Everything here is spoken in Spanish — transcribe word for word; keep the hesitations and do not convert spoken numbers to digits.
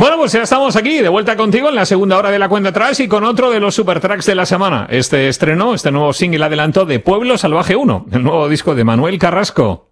Bueno, pues ya estamos aquí, de vuelta contigo en la segunda hora de la cuenta atrás y con otro de los super tracks de la semana. Este estreno, este nuevo single adelanto de Pueblo Salvaje uno, el nuevo disco de Manuel Carrasco.